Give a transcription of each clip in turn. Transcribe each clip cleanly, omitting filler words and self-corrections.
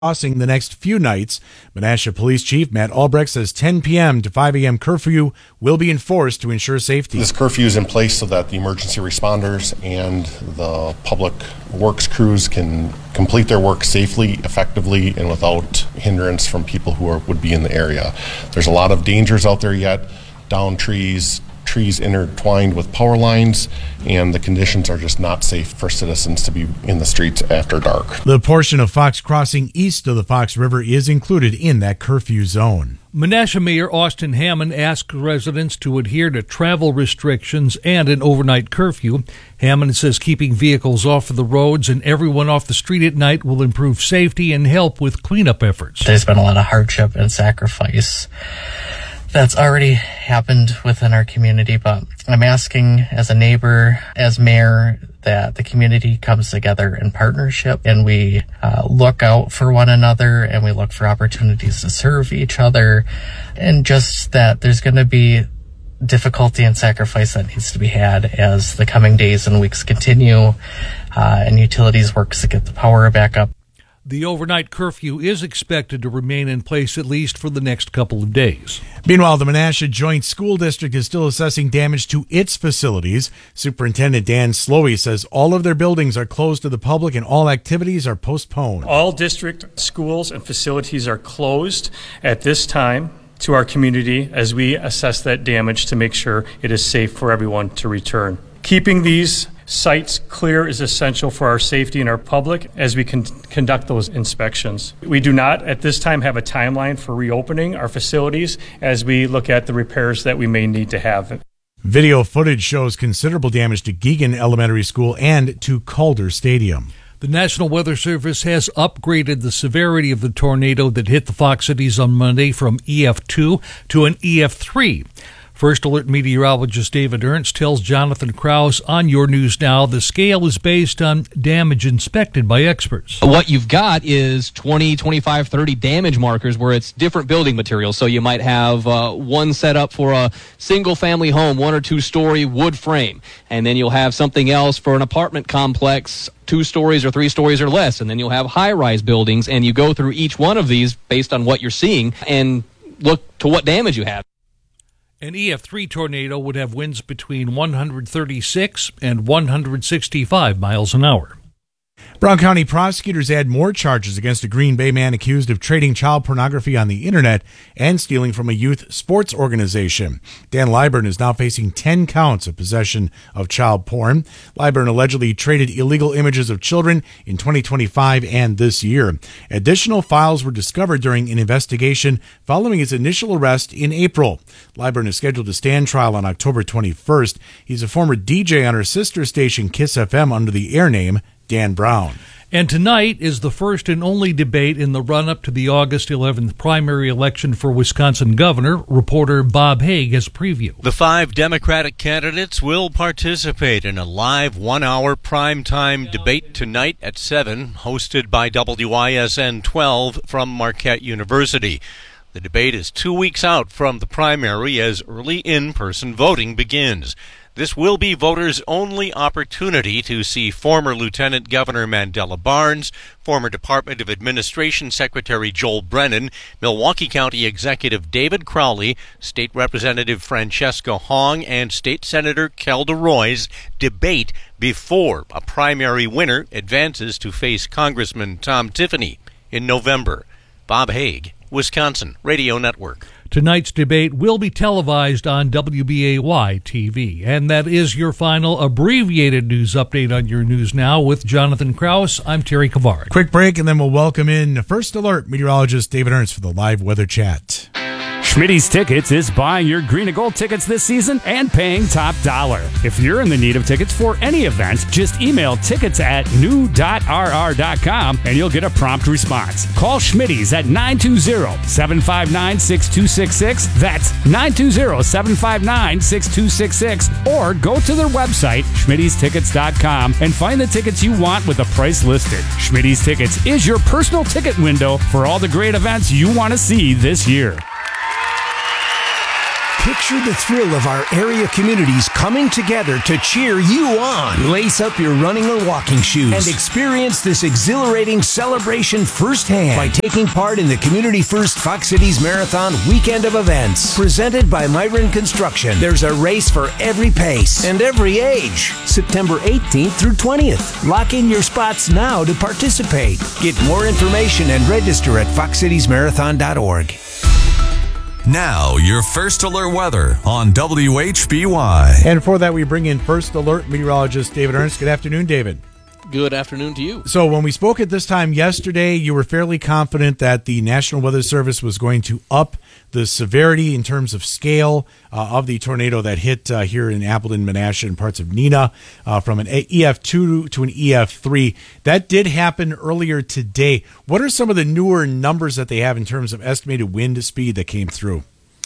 crossing the next few nights. Menasha Police Chief Matt Albrecht says 10 p.m. to 5 a.m. curfew will be enforced to ensure safety. This curfew is in place so that the emergency responders and the public works crews can complete their work safely, effectively, and without hindrance from people who would be in the area. There's a lot of dangers out there yet, down trees intertwined with power lines, and the conditions are just not safe for citizens to be in the streets after dark. The portion of Fox Crossing east of the Fox River is included in that curfew zone. Menasha Mayor Austin Hammond asked residents to adhere to travel restrictions and an overnight curfew. Hammond says keeping vehicles off of the roads and everyone off the street at night will improve safety and help with cleanup efforts. There's been a lot of hardship and sacrifice that's already happened within our community, but I'm asking as a neighbor, as mayor, that the community comes together in partnership and we look out for one another and we look for opportunities to serve each other, and just that there's going to be difficulty and sacrifice that needs to be had as the coming days and weeks continue and utilities works to get the power back up. The overnight curfew is expected to remain in place at least for the next couple of days. Meanwhile, the Menasha Joint School District is still assessing damage to its facilities. Superintendent Dan Slowey says all of their buildings are closed to the public and all activities are postponed. All district schools and facilities are closed at this time to our community as we assess that damage to make sure it is safe for everyone to return. Keeping these sites clear is essential for our safety and our public as we can conduct those inspections. We do not at this time have a timeline for reopening our facilities as we look at the repairs that we may need to have. Video footage shows considerable damage to Geoghan Elementary School and to Calder Stadium. The National Weather Service has upgraded the severity of the tornado that hit the Fox Cities on Monday from EF2 to an EF3. First Alert meteorologist David Ernst tells Jonathan Krause on Your News Now the scale is based on damage inspected by experts. What you've got is 20, 25, 30 damage markers where it's different building materials. So you might have one set up for a single-family home, 1 or 2 story wood frame. And then you'll have something else for an apartment complex, 2 stories or 3 stories or less. And then you'll have high-rise buildings. And you go through each one of these based on what you're seeing and look to what damage you have. An EF3 tornado would have winds between 136 and 165 miles an hour. Brown County prosecutors add more charges against a Green Bay man accused of trading child pornography on the internet and stealing from a youth sports organization. Dan Liburn is now facing 10 counts of possession of child porn. Liburn allegedly traded illegal images of children in 2025 and this year. Additional files were discovered during an investigation following his initial arrest in April. Liburn is scheduled to stand trial on October 21st. He's a former DJ on her sister station Kiss FM under the air name Dan Brown. And tonight is the first and only debate in the run-up to the August 11th primary election for Wisconsin governor. Reporter Bob Haig has a preview. The 5 Democratic candidates will participate in a live 1-hour primetime debate tonight at 7, hosted by WISN 12 from Marquette University. The debate is 2 weeks out from the primary as early in-person voting begins. This will be voters' only opportunity to see former Lieutenant Governor Mandela Barnes, former Department of Administration Secretary Joel Brennan, Milwaukee County Executive David Crowley, State Representative Francesca Hong, and State Senator Kelda Roy's debate before a primary winner advances to face Congressman Tom Tiffany in November. Bob Haig, Wisconsin Radio Network. Tonight's debate will be televised on WBAY-TV. And that is your final abbreviated news update on Your News Now with Jonathan Krause. I'm Terry Kavarik. Quick break, and then we'll welcome in First Alert meteorologist David Ernst for the live weather chat. Schmitty's Tickets is buying your green and gold tickets this season and paying top dollar. If you're in the need of tickets for any event, just email tickets@new.rr.com and you'll get a prompt response. Call Schmitty's at 920-759-6266. That's 920-759-6266. Or go to their website, schmittystickets.com, and find the tickets you want with the price listed. Schmitty's Tickets is your personal ticket window for all the great events you want to see this year. Picture the thrill of our area communities coming together to cheer you on. Lace up your running or walking shoes and experience this exhilarating celebration firsthand by taking part in the Community First Fox Cities Marathon weekend of events. Presented by Myron Construction, there's a race for every pace and every age. September 18th through 20th. Lock in your spots now to participate. Get more information and register at foxcitiesmarathon.org. Now, your First Alert weather on WHBY. And for that, we bring in First Alert meteorologist David Ernst. Good afternoon, David. Good afternoon to you. So when we spoke at this time yesterday, you were fairly confident that the National Weather Service was going to up the severity in terms of scale of the tornado that hit here in Appleton, Menasha, and parts of Neenah from an EF2 to an EF3. That did happen earlier today. What are some of the newer numbers that they have in terms of estimated wind speed that came through?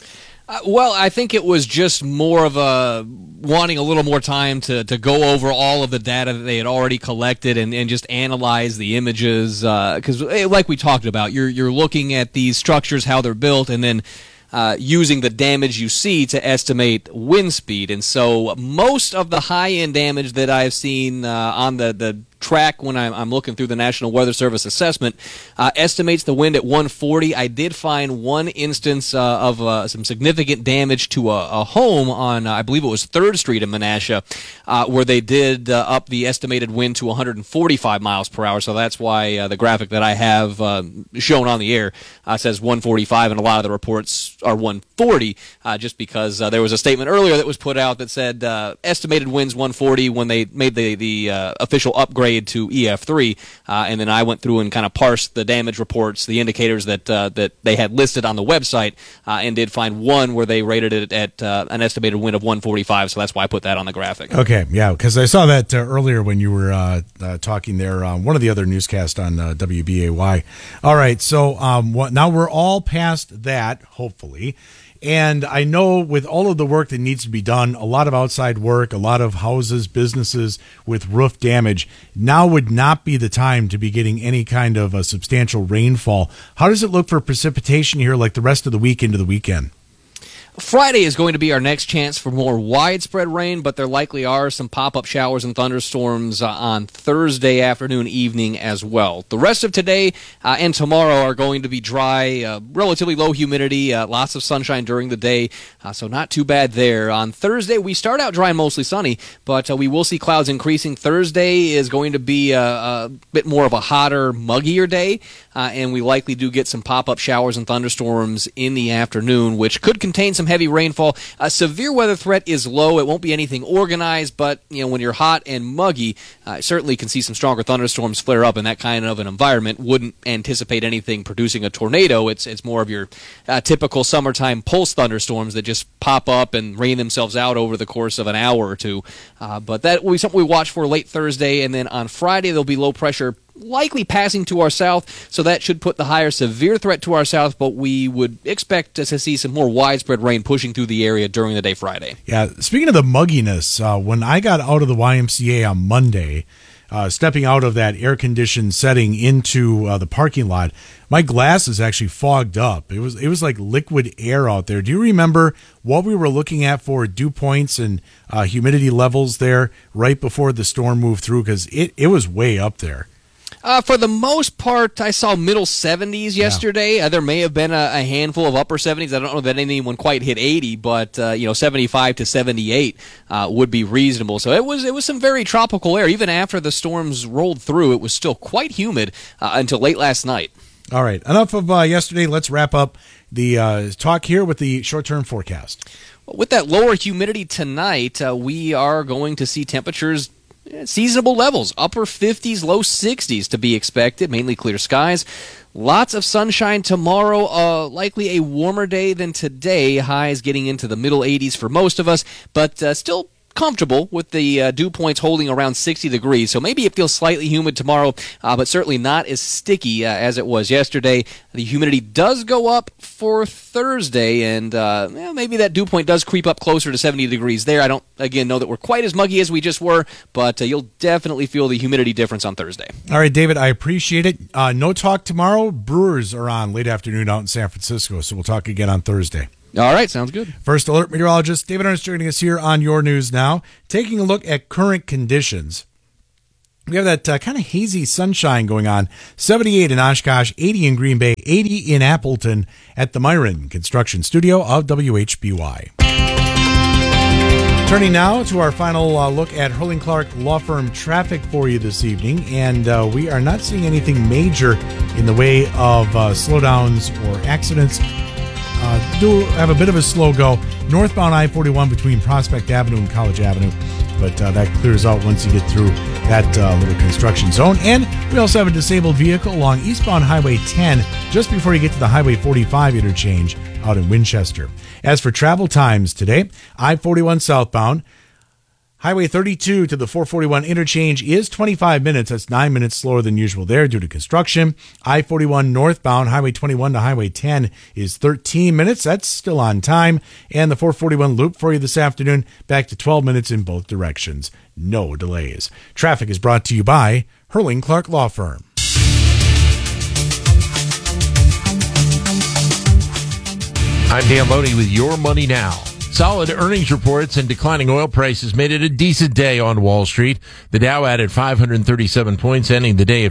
Well, I think it was just more of a wanting a little more time to go over all of the data that they had already collected and just analyze the images. Because, like we talked about, you're looking at these structures, how they're built, and then using the damage you see to estimate wind speed. And so most of the high-end damage that I've seen on the track when I'm looking through the National Weather Service assessment estimates the wind at 140. I did find one instance of some significant damage to a home on, I believe it was 3rd Street in Menasha, where they did up the estimated wind to 145 miles per hour. So that's why the graphic that I have shown on the air says 145, and a lot of the reports are 140, just because there was a statement earlier that was put out that said estimated winds 140 when they made the official upgrade to EF3, and then I went through and kind of parsed the damage reports, the indicators that they had listed on the website, and did find one where they rated it at an estimated wind of 145, so that's why I put that on the graphic. Okay, yeah, because I saw that earlier when you were talking there on one of the other newscasts on WBAY. All right, so now we're all past that, hopefully. And I know with all of the work that needs to be done, a lot of outside work, a lot of houses, businesses with roof damage, now would not be the time to be getting any kind of a substantial rainfall. How does it look for precipitation here like the rest of the week into the weekend? Friday is going to be our next chance for more widespread rain, but there likely are some pop-up showers and thunderstorms on Thursday afternoon, evening as well. The rest of today and tomorrow are going to be dry, relatively low humidity, lots of sunshine during the day, so not too bad there. On Thursday, we start out dry and mostly sunny, but we will see clouds increasing. Thursday is going to be a bit more of a hotter, muggier day, and we likely do get some pop-up showers and thunderstorms in the afternoon, which could contain some heavy rainfall. A severe weather threat is low. It won't be anything organized, but when you're hot and muggy, certainly can see some stronger thunderstorms flare up in that kind of an environment. Wouldn't anticipate anything producing a tornado. It's more of your typical summertime pulse thunderstorms that just pop up and rain themselves out over the course of an hour or two. But that will be something we watch for late Thursday, and then on Friday there'll be low pressure likely passing to our south, so that should put the higher severe threat to our south, but we would expect to see some more widespread rain pushing through the area during the day Friday. Yeah, speaking of the mugginess, when I got out of the YMCA on Monday, stepping out of that air-conditioned setting into the parking lot, my glasses actually fogged up. It was like liquid air out there. Do you remember what we were looking at for dew points and humidity levels there right before the storm moved through? Because it was way up there. For the most part, I saw middle 70s yesterday. Yeah. There may have been a handful of upper 70s. I don't know that anyone quite hit 80, but 75 to 78 would be reasonable. So it was some very tropical air. Even after the storms rolled through, it was still quite humid until late last night. All right, enough of yesterday. Let's wrap up the talk here with the short-term forecast. With that lower humidity tonight, we are going to see temperatures seasonable levels, upper 50s, low 60s to be expected, mainly clear skies. Lots of sunshine tomorrow, likely a warmer day than today. Highs getting into the middle 80s for most of us, but still comfortable with the dew points holding around 60 degrees. So maybe it feels slightly humid tomorrow, but certainly not as sticky as it was yesterday. The humidity does go up for Thursday, and maybe that dew point does creep up closer to 70 degrees there. I don't, again, know that we're quite as muggy as we just were, but you'll definitely feel the humidity difference on Thursday. All right, David, I appreciate it. No talk tomorrow. Brewers are on late afternoon out in San Francisco, so we'll talk again on Thursday. All right, sounds good. First Alert meteorologist David Ernst joining us here on Your News Now. Taking a look at current conditions. We have that kind of hazy sunshine going on. 78 in Oshkosh, 80 in Green Bay, 80 in Appleton at the Myron Construction Studio of WHBY. Turning now to our final look at Hurling Clark Law Firm traffic for you this evening. And we are not seeing anything major in the way of slowdowns or accidents. Do have a bit of a slow go. Northbound I-41 between Prospect Avenue and College Avenue. But that clears out once you get through that little construction zone. And we also have a disabled vehicle along eastbound Highway 10 just before you get to the Highway 45 interchange out in Winchester. As for travel times today, I-41 southbound, Highway 32 to the 441 interchange is 25 minutes. That's 9 minutes slower than usual there due to construction. I-41 northbound, Highway 21 to Highway 10 is 13 minutes. That's still on time. And the 441 loop for you this afternoon, back to 12 minutes in both directions. No delays. Traffic is brought to you by Hurling Clark Law Firm. I'm Dan Loney with Your Money Now. Solid earnings reports and declining oil prices made it a decent day on Wall Street. The Dow added 537 points, ending the day at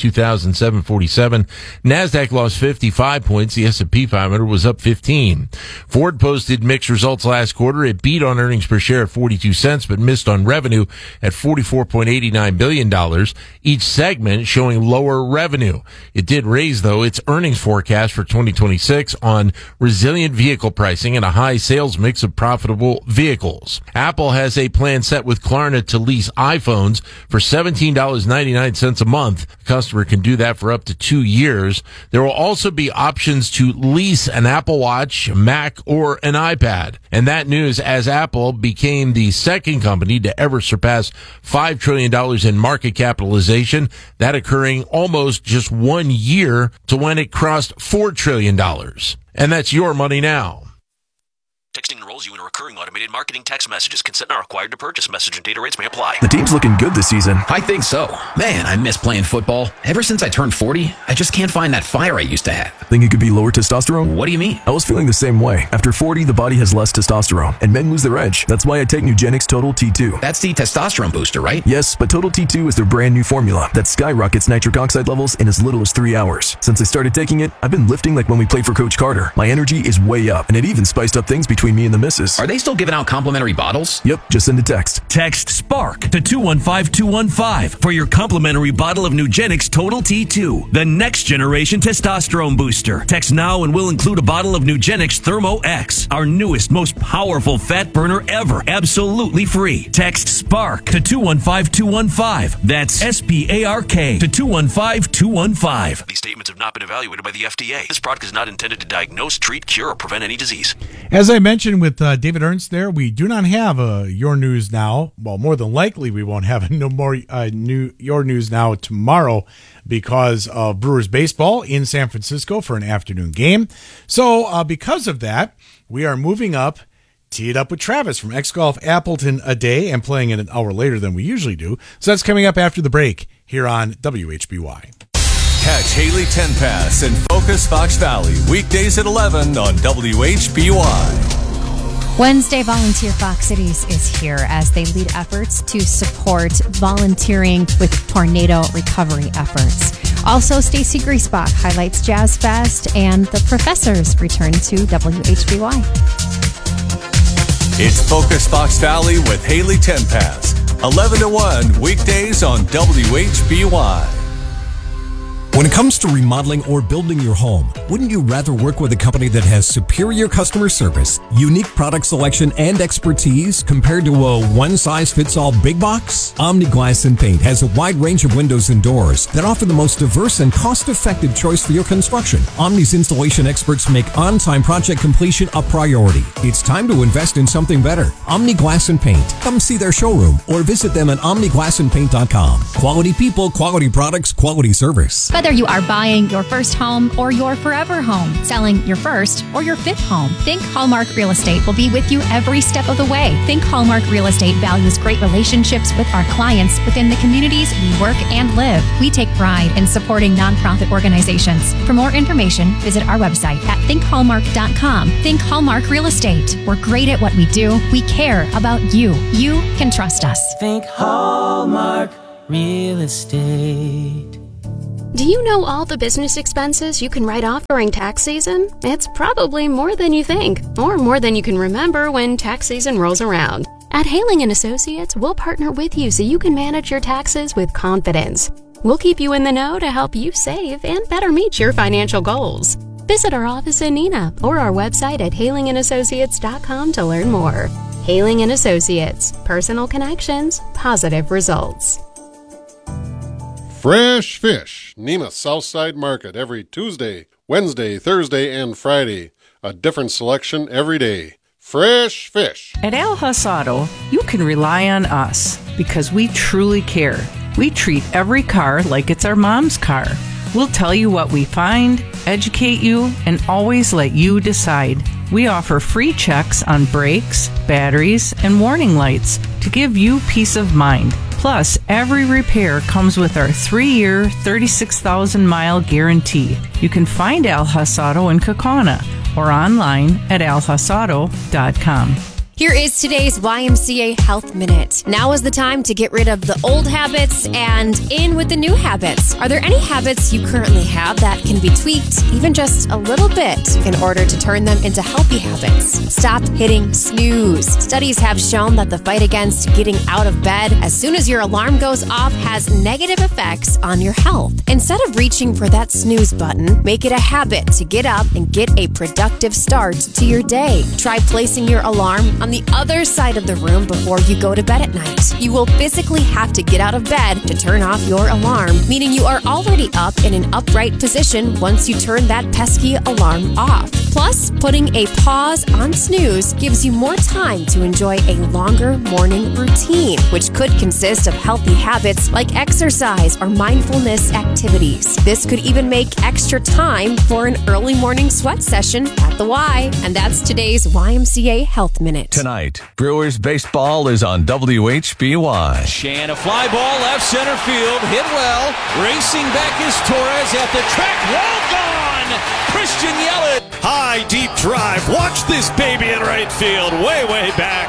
52,747. NASDAQ lost 55 points. The S&P 500 was up 15. Ford posted mixed results last quarter. It beat on earnings per share at 42 cents, but missed on revenue at $44.89 billion. Each segment showing lower revenue. It did raise, though, its earnings forecast for 2026 on resilient vehicle pricing and a high sales mix of profitable vehicles. Apple has a plan set with Klarna to lease iPhones for $17.99 a month. A customer can do that for up to 2 years. There will also be options to lease an Apple Watch, Mac, or an iPad. And that news as Apple became the second company to ever surpass $5 trillion in market capitalization, that occurring almost just 1 year to when it crossed $4 trillion. And that's Your Money Now. Texting enrolls you in a recurring automated marketing text messages. Consent not required to purchase. Message and data rates may apply. The team's looking good this season. I think so. Man, I miss playing football. Ever since I turned 40, I just can't find that fire I used to have. Think it could be lower testosterone? What do you mean? I was feeling the same way. After 40, the body has less testosterone, and men lose their edge. That's why I take Nugenix Total T2. That's the testosterone booster, right? Yes, but Total T2 is their brand new formula that skyrockets nitric oxide levels in as little as 3 hours. Since I started taking it, I've been lifting like when we played for Coach Carter. My energy is way up, and it even spiced up things between me and the missus. Are they still giving out complimentary bottles? Yep, just send a text. Text SPARK to 215-215 for your complimentary bottle of Nugenix Total T2, the next generation testosterone booster. Text now and we'll include a bottle of Nugenix Thermo X, our newest, most powerful fat burner ever, absolutely free. Text SPARK to 215-215. That's SPARK to 215-215. These statements have not been evaluated by the FDA. This product is not intended to diagnose, treat, cure, or prevent any disease. As I mentioned with David Ernst there, we do not have Your News Now. Well, more than likely we won't have Your News Now tomorrow because of Brewers baseball in San Francisco for an afternoon game. So because of that, we are moving up, Tee It Up with Travis from X Golf Appleton a day and playing it an hour later than we usually do. So that's coming up after the break here on WHBY. Catch Haley Tenpass and Focus Fox Valley weekdays at 11 on WHBY. Wednesday Volunteer Fox Cities is here as they lead efforts to support volunteering with tornado recovery efforts. Also, Stacy Griesbach highlights Jazz Fest and the professors return to WHBY. It's Focus Fox Valley with Haley Tenpass, 11 to 1 weekdays on WHBY. When it comes to remodeling or building your home, wouldn't you rather work with a company that has superior customer service, unique product selection, and expertise compared to a one-size-fits-all big box? Omni Glass and Paint has a wide range of windows and doors that offer the most diverse and cost-effective choice for your construction. Omni's installation experts make on-time project completion a priority. It's time to invest in something better. Omni Glass and Paint. Come see their showroom or visit them at omniglassandpaint.com. Quality people, quality products, quality service. By Whether you are buying your first home or your forever home, selling your first or your fifth home, Think Hallmark Real Estate will be with you every step of the way. Think Hallmark Real Estate values great relationships with our clients within the communities we work and live. We take pride in supporting nonprofit organizations. For more information, visit our website at thinkhallmark.com. Think Hallmark Real Estate. We're great at what we do. We care about you. You can trust us. Think Hallmark Real Estate. Do you know all the business expenses you can write off during tax season? It's probably more than you think, or more than you can remember when tax season rolls around. At Haling & Associates, we'll partner with you so you can manage your taxes with confidence. We'll keep you in the know to help you save and better meet your financial goals. Visit our office in Neenah or our website at halingandassociates.com to learn more. Haling & Associates. Personal connections, positive results. Fresh fish, Neenah Southside Market every Tuesday, Wednesday, Thursday, and Friday. A different selection every day. Fresh fish. At Al Huss Auto, you can rely on us because we truly care. We treat every car like it's our mom's car. We'll tell you what we find, educate you, and always let you decide. We offer free checks on brakes, batteries, and warning lights to give you peace of mind. Plus, every repair comes with our 3-year, 36,000-mile guarantee. You can find Al Huss Auto in Kaukauna or online at alhussauto.com. Here is today's YMCA Health Minute. Now is the time to get rid of the old habits and in with the new habits. Are there any habits you currently have that can be tweaked, even just a little bit, in order to turn them into healthy habits? Stop hitting snooze. Studies have shown that the fight against getting out of bed as soon as your alarm goes off has negative effects on your health. Instead of reaching for that snooze button, make it a habit to get up and get a productive start to your day. Try placing your alarm on the other side of the room before you go to bed at night. You will physically have to get out of bed to turn off your alarm, meaning you are already up in an upright position once you turn that pesky alarm off. Plus, putting a pause on snooze gives you more time to enjoy a longer morning routine, which could consist of healthy habits like exercise or mindfulness activities. This could even make extra time for an early morning sweat session at the Y. And that's today's YMCA Health Minute. Tonight, Brewers baseball is on WHBY. Shan, a fly ball left center field, hit well. Racing back is Torres at the track, wall gone! Christian Yelich. High, deep drive. Watch this baby in right field. Way back.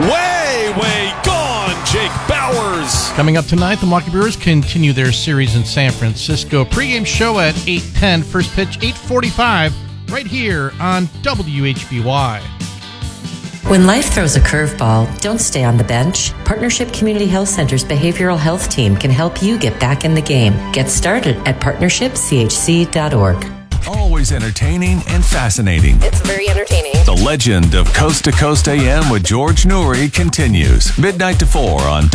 Way gone, Jake Bowers. Coming up tonight, the Milwaukee Brewers continue their series in San Francisco. Pre-game show at 8:10, first pitch 8:45, right here on WHBY. When life throws a curveball, don't stay on the bench. Partnership Community Health Center's behavioral health team can help you get back in the game. Get started at partnershipchc.org. Always entertaining and fascinating. It's very entertaining. The legend of Coast to Coast AM with George Noory continues. Midnight to 4 on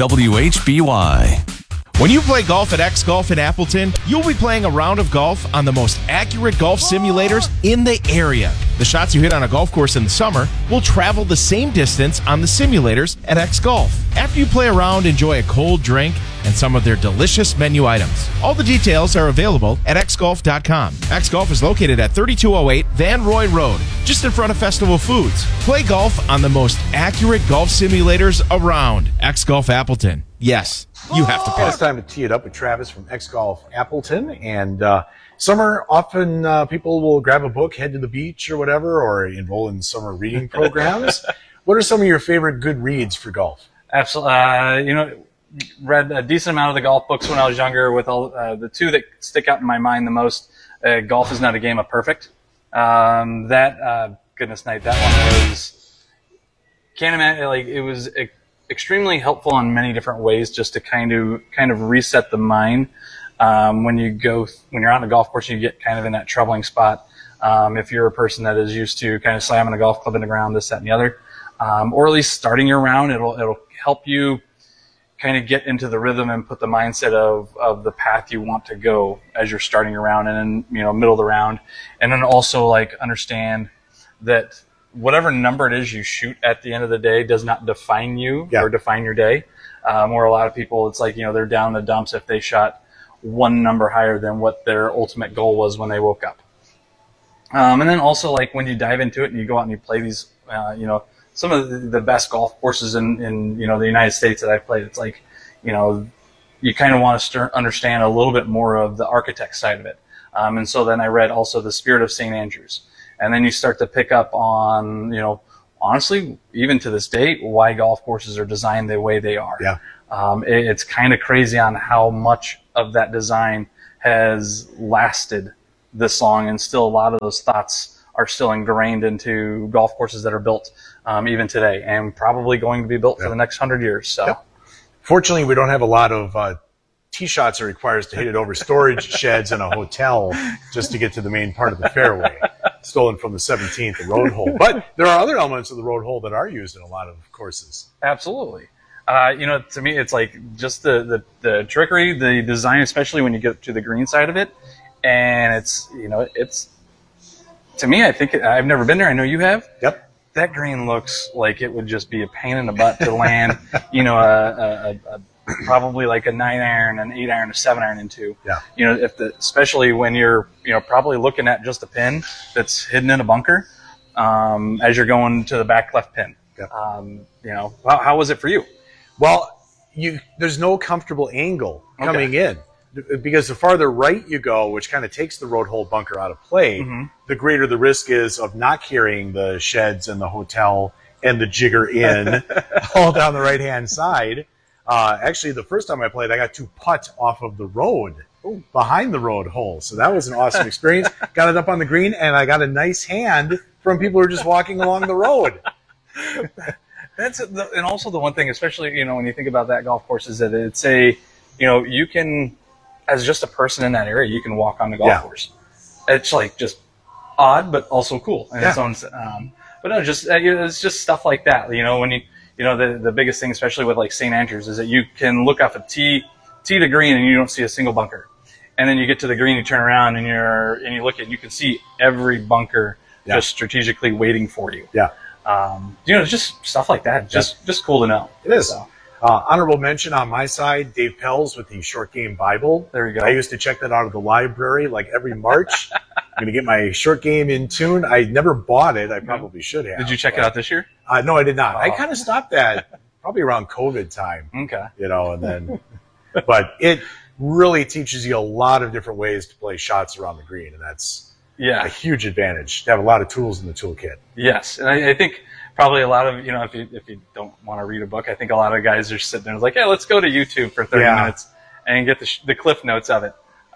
WHBY. When you play golf at X Golf in Appleton, you'll be playing a round of golf on the most accurate golf simulators in the area. The shots you hit on a golf course in the summer will travel the same distance on the simulators at X Golf. After you play around, enjoy a cold drink and some of their delicious menu items. All the details are available at xgolf.com. X Golf is located at 3208 Van Roy Road, just in front of Festival Foods. Play golf on the most accurate golf simulators around. X Golf Appleton. Yes, you have to play. It's time to tee it up with Travis from X Golf Appleton. And summer, often people will grab a book, head to the beach or whatever, or enroll in summer reading programs. What are some of your favorite good reads for golf? Absolutely. Read a decent amount of the golf books when I was younger. With all the two that stick out in my mind the most, Golf is Not a Game of Perfect. Goodness night, that one was, can't imagine, like, it was extremely helpful in many different ways, just to kind of reset the mind. When you're on the golf course, you get kind of in that troubling spot. If you're a person that is used to kind of slamming a golf club in the ground, this, that, and the other, or at least starting your round, it'll help you kind of get into the rhythm and put the mindset of the path you want to go as you're starting your round and then, middle of the round. And then also, like, understand that whatever number it is you shoot at the end of the day does not define you or define your day. Or a lot of people, it's like, they're down in the dumps if they shot one number higher than what their ultimate goal was when they woke up. And then also, like, when you dive into it and you go out and you play these, some of the best golf courses in the United States that I've played, it's like, you kind of want to understand a little bit more of the architect side of it. And so then I read also The Spirit of St. Andrews. And then you start to pick up on, honestly, even to this date, why golf courses are designed the way they are. Yeah. It's kind of crazy on how much of that design has lasted this long, and still a lot of those thoughts are still ingrained into golf courses that are built even today, and probably going to be built for the next 100 years. So. Yep. Fortunately, we don't have a lot of tee shots that requires to hit it over storage sheds in a hotel just to get to the main part of the fairway, stolen from the 17th, the road hole. But there are other elements of the road hole that are used in a lot of courses. Absolutely. To me, it's like just the trickery, the design, especially when you get to the green side of it. And it's to me, I think I've never been there. I know you have. Yep. That green looks like it would just be a pain in the butt to land, probably like a 9-iron, an 8-iron, a 7-iron into. Yeah. Especially when you're, probably looking at just a pin that's hidden in a bunker, as you're going to the back left pin. Yep. How was it for you? Well, there's no comfortable angle coming in. Because the farther right you go, which kind of takes the road hole bunker out of play, the greater the risk is of not carrying the sheds and the hotel and the jigger in all down the right-hand side. Actually, the first time I played, I got to putt off of the road behind the road hole. So that was an awesome experience. Got it up on the green, and I got a nice hand from people who are just walking along the road. And also the one thing, especially, when you think about that golf course, is that it's you can, as just a person in that area, you can walk on the golf course. It's like just odd, but also cool in its own. But no, it's just stuff like that. When the biggest thing, especially with like St. Andrews, is that you can look off a tee to green and you don't see a single bunker, and then you get to the green, you turn around and you look at, you can see every bunker just strategically waiting for you. Yeah. Just stuff like that. Just cool to know. It is. So. Honorable mention on my side, Dave Pells with the Short Game Bible. There you go. I used to check that out of the library like every March. I'm going to get my short game in tune. I never bought it. I probably should have. Did you check it out this year? No, I did not. I kind of stopped that probably around COVID time. Okay. And then, but it really teaches you a lot of different ways to play shots around the green, and that's a huge advantage to have a lot of tools in the toolkit. Yes, and I think probably a lot of, if you don't want to read a book, I think a lot of guys are sitting there like, yeah, let's go to YouTube for 30 minutes and get the cliff notes of it.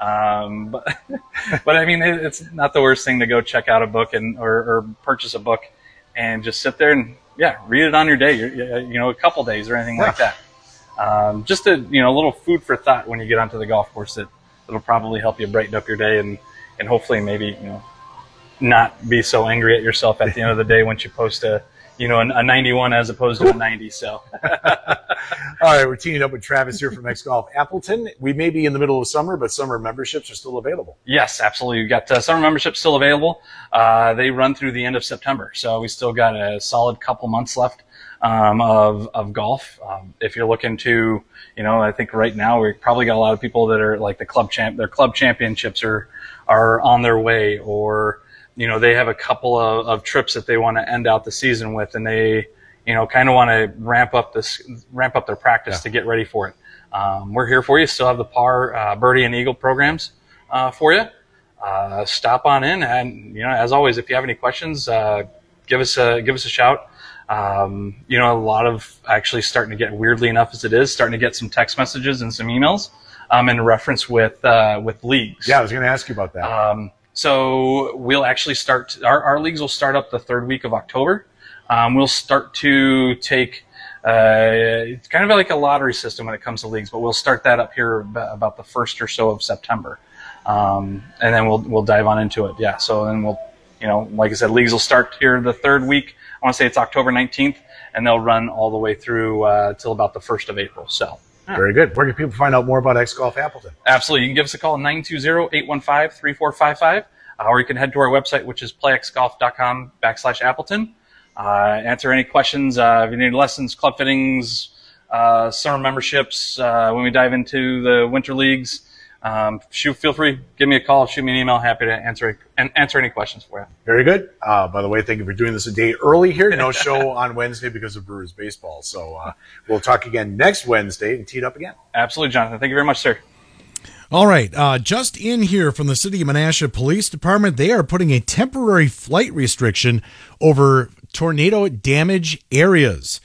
But I mean, it's not the worst thing to go check out a book or purchase a book and just sit there and read it on your day, a couple days or anything like that. Just a little food for thought when you get onto the golf course that'll probably help you brighten up your day and hopefully maybe not be so angry at yourself at the end of the day once you post a 91 as opposed to a 90. So, all right, we're teaming up with Travis here from X Golf Appleton. We may be in the middle of summer, but summer memberships are still available. Yes, absolutely. We've got summer memberships still available. They run through the end of September, so we still got a solid couple months left of golf. If you're looking to, I think right now we probably got a lot of people that are like their club championships are on their way, or they have a couple of trips that they want to end out the season with, and they, kind of want to ramp up their practice to get ready for it. We're here for you. Still have the par, birdie, and eagle programs for you. Stop on in, and as always, if you have any questions, give us a shout. A lot of actually starting to get, weirdly enough as it is, starting to get some text messages and some emails in reference with leagues. Yeah, I was going to ask you about that. So we'll actually start, our leagues will start up the third week of October. We'll start to take, it's kind of like a lottery system when it comes to leagues, but we'll start that up here about the 1st or so of September. And then we'll dive on into it. Yeah. So then we'll, like I said, leagues will start here the third week. I want to say it's October 19th, and they'll run all the way through till about the 1st of April. So. Very good. Where can people find out more about X Golf Appleton? Absolutely. You can give us a call at 920-815-3455, or you can head to our website, which is playxgolf.com/Appleton. Answer any questions. If you need lessons, club fittings, summer memberships, when we dive into the winter leagues, feel free, give me a call, shoot me an email. Happy to answer any questions for you. Very good. By the way, thank you for doing this a day early here. No show on Wednesday because of Brewers baseball. So we'll talk again next Wednesday and tee it up again. Absolutely, Jonathan. Thank you very much, sir. All right. Just in here from the City of Menasha Police Department, they are putting a temporary flight restriction over tornado damage areas.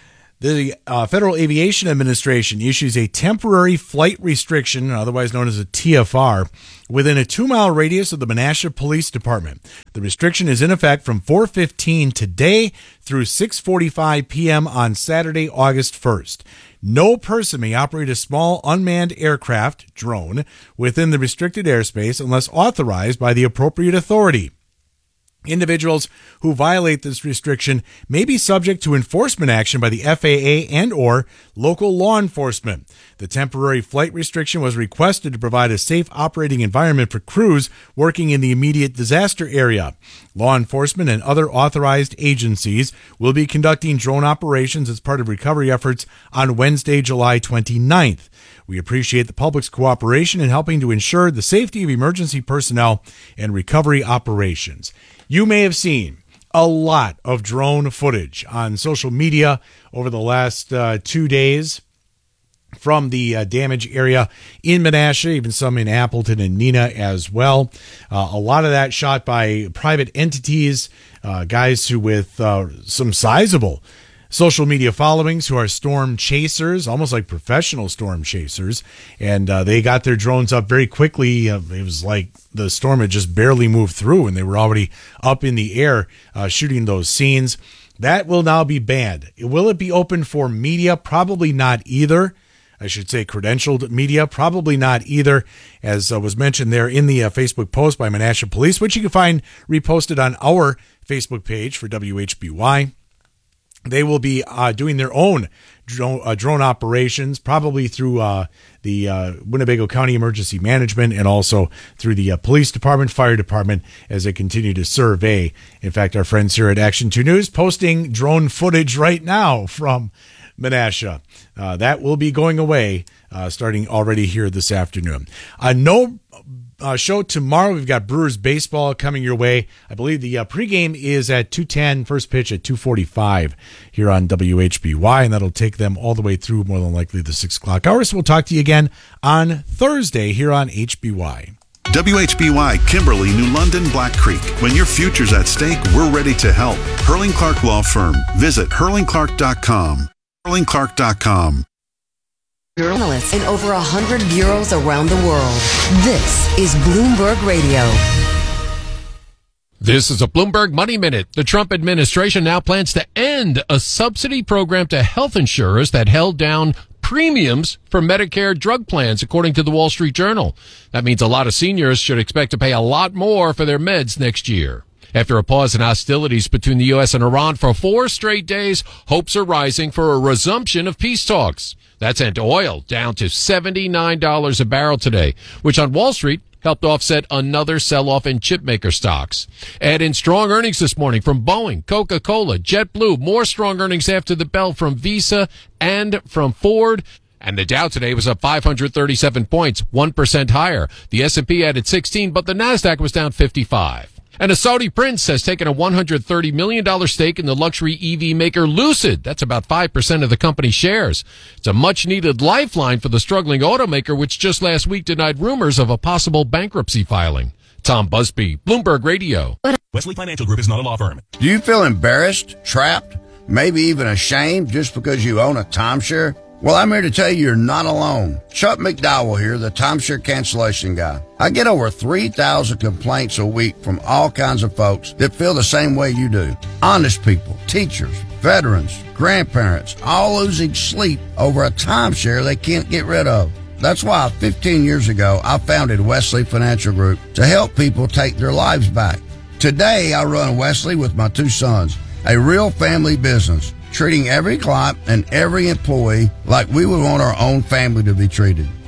The Federal Aviation Administration issues a temporary flight restriction, otherwise known as a TFR, within a 2-mile radius of the Menasha Police Department. The restriction is in effect from 4:15 today through 6:45 p.m. on Saturday, August 1st. No person may operate a small unmanned aircraft, drone, within the restricted airspace unless authorized by the appropriate authority. Individuals who violate this restriction may be subject to enforcement action by the FAA and or local law enforcement. The temporary flight restriction was requested to provide a safe operating environment for crews working in the immediate disaster area. Law enforcement and other authorized agencies will be conducting drone operations as part of recovery efforts on Wednesday, July 29th. We appreciate the public's cooperation in helping to ensure the safety of emergency personnel and recovery operations. You may have seen a lot of drone footage on social media over the last 2 days from the damage area in Menasha, even some in Appleton and Neenah as well. A lot of that shot by private entities, guys who with some sizable social media followings who are storm chasers, almost like professional storm chasers. And they got their drones up very quickly. It was like the storm had just barely moved through and they were already up in the air shooting those scenes. That will now be banned. Will it be open for media? Probably not either. I should say credentialed media, probably not either, as was mentioned there in the Facebook post by Menasha Police, which you can find reposted on our Facebook page for WHBY. They will be doing their own drone operations, probably through the Winnebago County Emergency Management and also through the police department, fire department, as they continue to survey. In fact, our friends here at Action 2 News posting drone footage right now from Menasha. That will be going away starting already here this afternoon. No show tomorrow. We've got Brewers baseball coming your way. I believe the pregame is at 2:10, first pitch at 2:45 here on WHBY, and that'll take them all the way through more than likely the 6 o'clock hour. So we'll talk to you again on Thursday here on HBY. WHBY, Kimberly, New London, Black Creek. When your future's at stake, we're ready to help. Hurling Clark Law Firm. Visit hurlingclark.com. hurlingclark.com. Journalists in over 100 bureaus around the world. This is Bloomberg Radio. This is a Bloomberg Money Minute. The Trump administration now plans to end a subsidy program to health insurers that held down premiums for Medicare drug plans, according to the Wall Street Journal. That means a lot of seniors should expect to pay a lot more for their meds next year. After a pause in hostilities between the U.S. and Iran for 4 straight days, hopes are rising for a resumption of peace talks. That sent oil down to $79 a barrel today, which on Wall Street helped offset another sell-off in chipmaker stocks. Add in strong earnings this morning from Boeing, Coca-Cola, JetBlue, more strong earnings after the bell from Visa and from Ford. And the Dow today was up 537 points, 1% higher. The S&P added 16, but the Nasdaq was down 55. And a Saudi prince has taken a $130 million stake in the luxury EV maker Lucid. That's about 5% of the company's shares. It's a much-needed lifeline for the struggling automaker, which just last week denied rumors of a possible bankruptcy filing. Tom Busby, Bloomberg Radio. Wesley Financial Group is not a law firm. Do you feel embarrassed, trapped, maybe even ashamed just because you own a timeshare? Well, I'm here to tell you you're not alone. Chuck McDowell here, the timeshare cancellation guy. I get over 3,000 complaints a week from all kinds of folks that feel the same way you do. Honest people, teachers, veterans, grandparents, all losing sleep over a timeshare they can't get rid of. That's why 15 years ago, I founded Wesley Financial Group to help people take their lives back. Today, I run Wesley with my 2 sons, a real family business, treating every client and every employee like we would want our own family to be treated.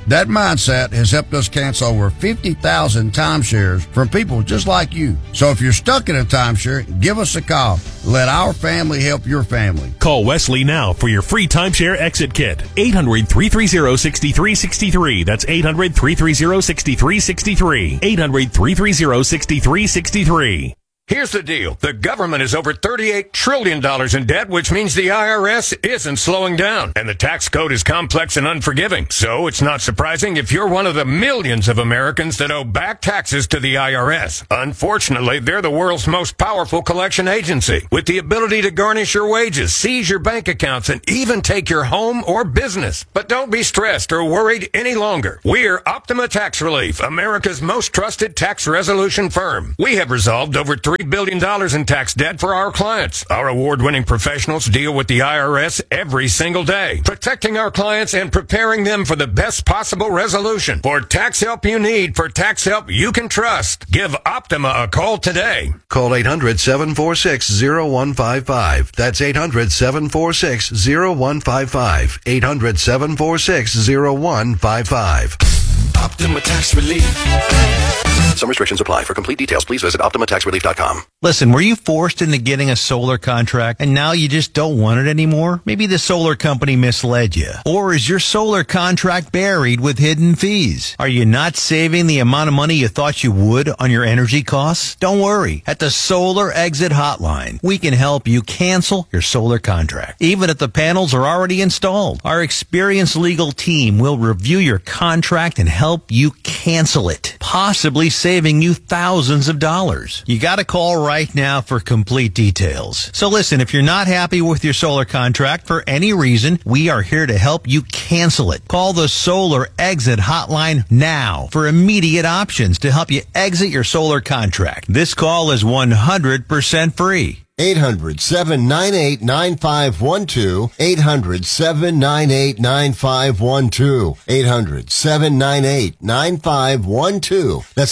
That mindset has helped us cancel over 50,000 timeshares from people just like you. So if you're stuck in a timeshare, give us a call. Let our family help your family. Call Wesley now for your free timeshare exit kit. 800-330-6363. That's 800-330-6363. 800-330-6363. Here's the deal. The government is over $38 trillion in debt, which means the IRS isn't slowing down. And the tax code is complex and unforgiving. So it's not surprising if you're one of the millions of Americans that owe back taxes to the IRS. Unfortunately, they're the world's most powerful collection agency, with the ability to garnish your wages, seize your bank accounts, and even take your home or business. But don't be stressed or worried any longer. We're Optima Tax Relief, America's most trusted tax resolution firm. We have resolved over $3 billion in tax debt for our clients. Our award-winning professionals deal with the IRS every single day, protecting our clients and preparing them for the best possible resolution. For tax help you need, for tax help you can trust, give Optima a call today. Call 800-746-0155. That's 800-746-0155. 800-746-0155. Optima Tax Relief. Some restrictions apply. For complete details, please visit OptimaTaxRelief.com. Listen, were you forced into getting a solar contract and now you just don't want it anymore? Maybe the solar company misled you. Or is your solar contract buried with hidden fees? Are you not saving the amount of money you thought you would on your energy costs? Don't worry. At the Solar Exit Hotline, we can help you cancel your solar contract, even if the panels are already installed. Our experienced legal team will review your contract and help you cancel it, possibly saving you thousands of dollars. You got to call right now for complete details. So listen, if you're not happy with your solar contract for any reason, we are here to help you cancel it. Call the Solar Exit Hotline now for immediate options to help you exit your solar contract. This call is 100% free. 800-798-9512. 800-798-9512. 800-798-9512. That's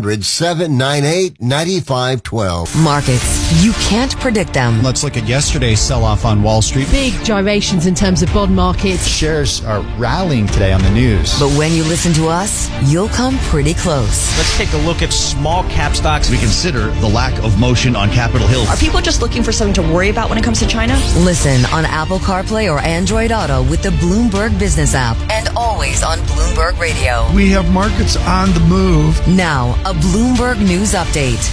800-798-9512. Markets, you can't predict them. Let's look at yesterday's sell-off on Wall Street. Big gyrations in terms of bond markets. Shares are rallying today on the news. But when you listen to us, you'll come pretty close. Let's take a look at small cap stocks. We consider the lack of motion on Capitol Hill. Are people just looking for something to worry about when it comes to China? Listen on Apple CarPlay or Android Auto with the Bloomberg Business app and always on Bloomberg Radio. We have markets on the move. Now, a Bloomberg News Update.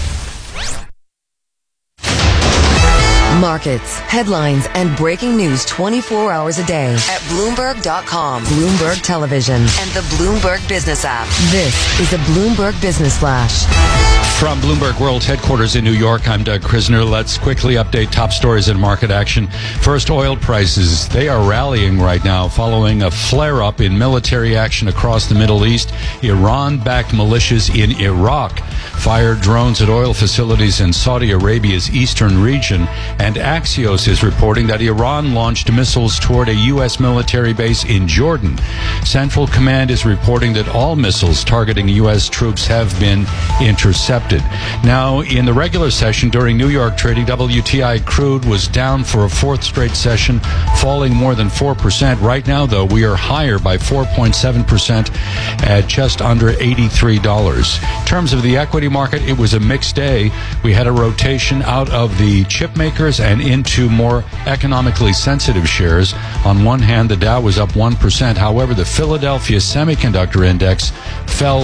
Markets, headlines, and breaking news 24 hours a day at Bloomberg.com, Bloomberg Television, and the Bloomberg Business app. This is a Bloomberg Business Flash. From Bloomberg World Headquarters in New York, I'm Doug Krisner. Let's quickly update top stories in market action. First, oil prices. They are rallying right now following a flare-up in military action across the Middle East. Iran-backed militias in Iraq fired drones at oil facilities in Saudi Arabia's eastern region. And Axios is reporting that Iran launched missiles toward a U.S. military base in Jordan. Central Command is reporting that all missiles targeting U.S. troops have been intercepted. Now, in the regular session during New York trading, WTI crude was down for a fourth straight session, falling more than 4%. Right now, though, we are higher by 4.7% at just under $83. In terms of the equity market, it was a mixed day. We had a rotation out of the chip makers and into more economically sensitive shares. On one hand, the Dow was up 1%. However, the Philadelphia Semiconductor Index fell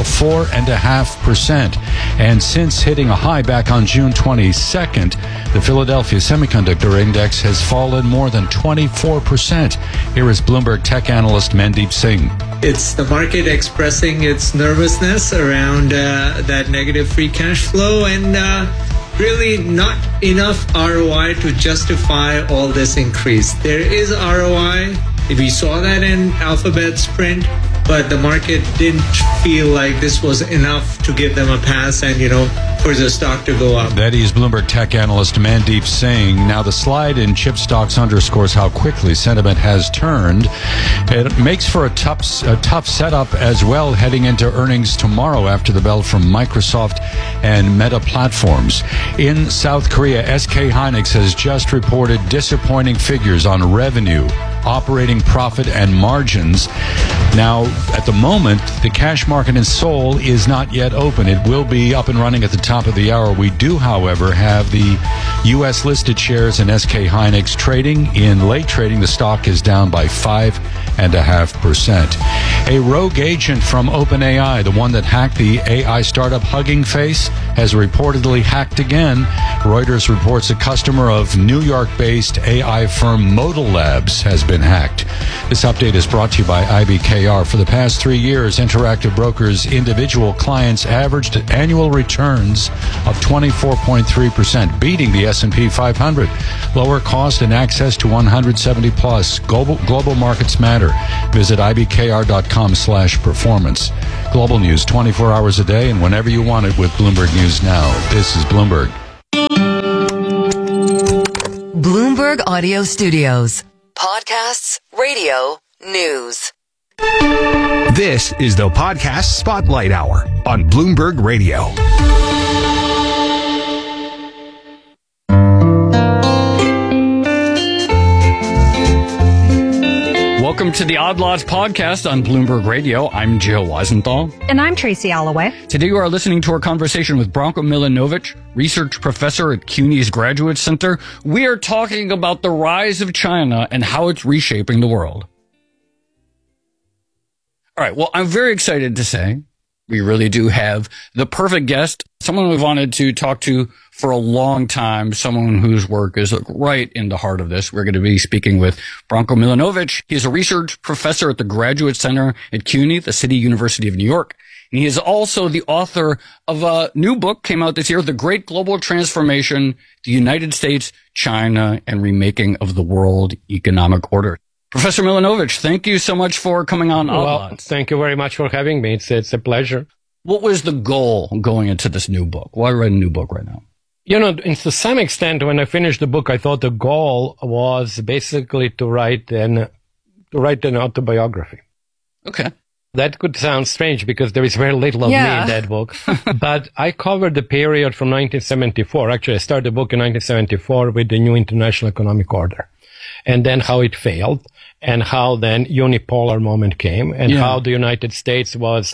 4.5%. And since hitting a high back on June 22nd, the Philadelphia Semiconductor Index has fallen more than 24%. Here is Bloomberg tech analyst Mandeep Singh. It's the market expressing its nervousness around that negative free cash flow and really not enough ROI to justify all this increase. There is ROI. We saw that in Alphabet's print, but the market didn't feel like this was enough to give them a pass and, for the stock to go up. That is Bloomberg tech analyst Mandeep Singh. Now, the slide in chip stocks underscores how quickly sentiment has turned. It makes for a tough setup as well heading into earnings tomorrow after the bell from Microsoft and Meta Platforms. In South Korea, SK Hynix has just reported disappointing figures on revenue, operating profit, and margins. Now, at the moment, the cash market in Seoul is not yet open. It will be up and running at the top of the hour. We do, however, have the U.S. listed shares in SK Hynix trading. In late trading, the stock is down by 5.5%. A rogue agent from OpenAI, the one that hacked the AI startup Hugging Face, has reportedly hacked again. Reuters reports a customer of New York-based AI firm Modal Labs has been hacked. This update is brought to you by IBKR. For the past 3 years, Interactive Brokers' individual clients averaged annual returns of 24.3%, beating the S&P 500. Lower cost and access to 170 plus. Global markets matter. Visit ibkr.com/performance. Global news 24 hours a day and whenever you want it with Bloomberg News Now. This is Bloomberg. Bloomberg Audio Studios. Podcasts, radio, news. This is the Podcast Spotlight Hour on Bloomberg Radio. Welcome to the Odd Lots podcast on Bloomberg Radio. I'm Joe Weisenthal. And I'm Tracy Alloway. Today you are listening to our conversation with Branko Milanovic, research professor at CUNY's Graduate Center. We are talking about the rise of China and how it's reshaping the world. All right, well, I'm very excited to say we really do have the perfect guest, someone we've wanted to talk to for a long time, someone whose work is right in the heart of this. We're going to be speaking with Branko Milanovic. He's a research professor at the Graduate Center at CUNY, the City University of New York. And he is also the author of a new book, came out this year, The Great Global Transformation, the United States, China, and Remaking of the World Economic Order. Professor Milanovic, thank you so much for coming on Odd Lots. Thank you very much for having me. It's a pleasure. What was the goal going into this new book? Why write a new book right now? You know, to some extent, when I finished the book, I thought the goal was basically to write an autobiography. Okay. That could sound strange because there is very little of me in that book. But I covered the period from 1974. Actually, I started the book in 1974 with the new international economic order. And then how it failed, and how then unipolar moment came, and how the United States was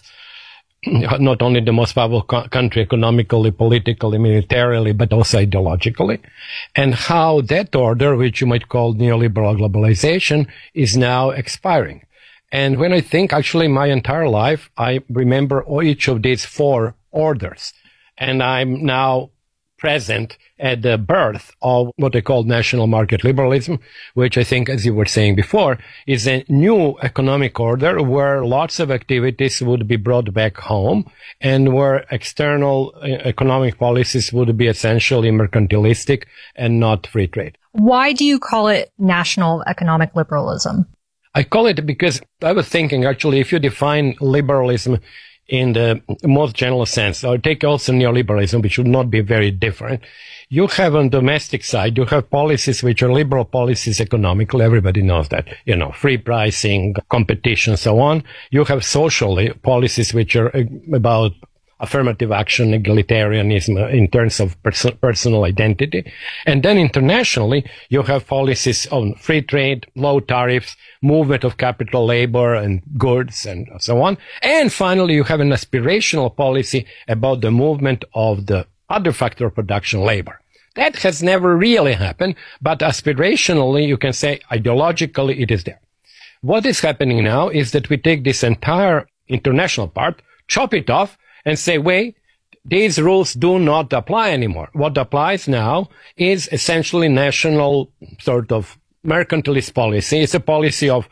not only the most powerful country economically, politically, militarily, but also ideologically, and how that order, which you might call neoliberal globalization, is now expiring. And when I think actually my entire life, I remember each of these four orders, and I'm now present at the birth of what they call national market liberalism, which I think, as you were saying before, is a new economic order where lots of activities would be brought back home and where external economic policies would be essentially mercantilistic and not free trade. Why do you call it national economic liberalism? I call it because I was thinking, actually, if you define liberalism in the most general sense, or take also neoliberalism, which should not be very different. You have on domestic side, you have policies which are liberal policies economically. Everybody knows that, free pricing, competition, so on. You have socially policies which are about affirmative action, egalitarianism in terms of personal identity. And then internationally, you have policies on free trade, low tariffs, movement of capital, labor, and goods, and so on. And finally, you have an aspirational policy about the movement of the other factor of production, labor. That has never really happened, but aspirationally, you can say ideologically it is there. What is happening now is that we take this entire international part, chop it off, and say, wait, these rules do not apply anymore. What applies now is essentially national sort of mercantilist policy. It's a policy of,